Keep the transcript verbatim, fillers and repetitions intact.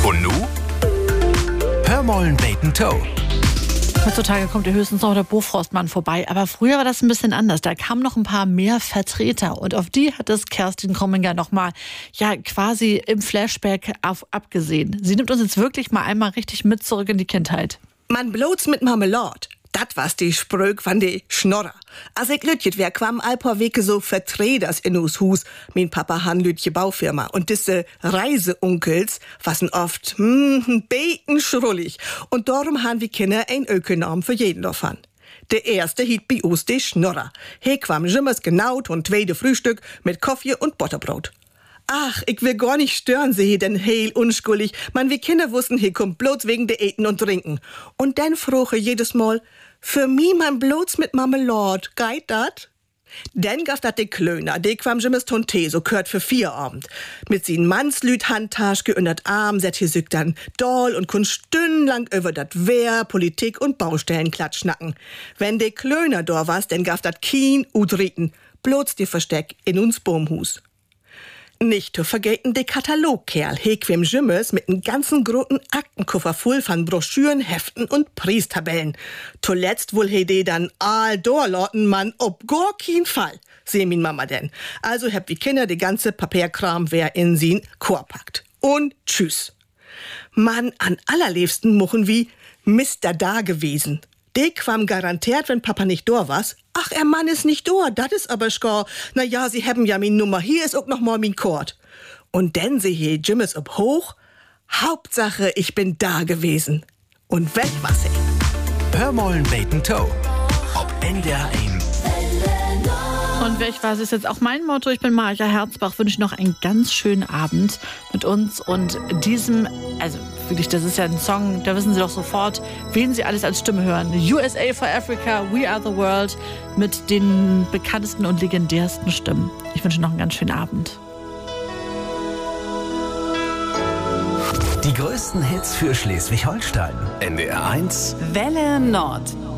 Und nu? Hör mollen Bacon Toe. Heutzutage kommt ja höchstens noch der Bofrostmann vorbei, aber früher war das ein bisschen anders. Da kamen noch ein paar mehr Vertreter und auf die hat es Kerstin Kromminger noch mal ja quasi im Flashback auf, abgesehen. Sie nimmt uns jetzt wirklich mal einmal richtig mit zurück in die Kindheit. Man bloß mit Marmelade. Dat was die Spröck van de Schnorrer. Als ich lütjet wär, kwam ein paar Wege so Vertreters in us Hus. Mein Papa han lütje Baufirma. Und diese Reiseunkels wasen oft, hm, beten schrullig. Und darum han wir Kinder ein Ökonom für jeden davon. Der erste hiet bei uns de Schnorrer. He kwam jimmers genaut und tweede Frühstück mit Kaffee und Butterbrot. Ach, ich will gar nicht stören, sie denn heil unschuldig. Man, wie Kinder wussten, he kommt bloß wegen de Eten und Trinken. Und dann froche jedes Mal, für mi man bloß mit Marmelade, geit dat? Dann gaf dat de Klöner, de kwam jimmes Tonte, so kört für vier Abend. Mit sin Mannslüt Handtasch geündert Arm, set hier sügt dann doll und kun stundenlang über dat Wehr, Politik und Baustellen klatschnacken. Wenn de Klöner da was, dann gaf dat Kien udriten, bloß de Versteck in uns Baumhus. Nicht zu vergessen de Katalogkerl, hequem Jimmers mit n ganzen großen Aktenkoffer voll von Broschüren, Heften und Priestabellen. Zuletzt wohl he de dann all dorloten man ob gar kein Fall, seh min Mama denn. Also hab wie Kinder de ganze Papierkram wer in sin Korb packt. Und tschüss. Man, an allerliebsten muchen wie Mister Da gewesen. De kwam garantiert, wenn Papa nicht da was. Ach, er Mann ist nicht da, dat is aber schgar. Na ja, sie haben ja min Nummer, hier ist auch noch mal min Kord. Und denn sie hier Jimmes ob hoch. Hauptsache, ich bin da gewesen. Und weg was ich. Hör mollen Bacon Toe. Ob N D R eins. Und welch was ist jetzt auch mein Motto? Ich bin Maja Herzbach, wünsche noch einen ganz schönen Abend mit uns und diesem, also wirklich, das ist ja ein Song, da wissen Sie doch sofort, wen Sie alles als Stimme hören. U S A for Africa, We Are the World mit den bekanntesten und legendärsten Stimmen. Ich wünsche noch einen ganz schönen Abend. Die größten Hits für Schleswig-Holstein. N D R eins. Welle Nord.